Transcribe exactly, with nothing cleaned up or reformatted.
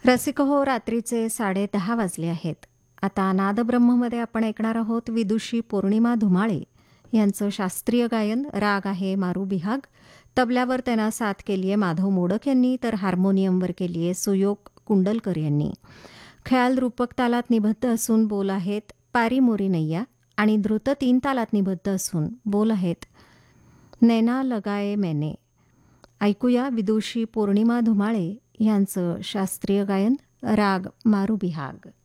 रसिक हो, रात्रीचे साडे दहा वाजले आहेत. आता नादब्रह्ममध्ये आपण ऐकणार आहोत विदुषी पौर्णिमा धुमाळे यांचं शास्त्रीय गायन. राग आहे मारू बिहाग. तबल्यावर त्यांना साथ केली आहे माधव मोडक यांनी, तर हार्मोनियमवर केली आहे सुयोग कुंडलकर यांनी. ख्याल रूपक तालात निबद्ध असून बोल आहेत पारी मोरी नैया, आणि द्रुत तीन तालात निबद्ध असून बोल आहेत नैना लगाए मैने. ऐकूया विदुषी पौर्णिमा धुमाळे यांचं शास्त्रीय गायन. राग मारू बिहाग.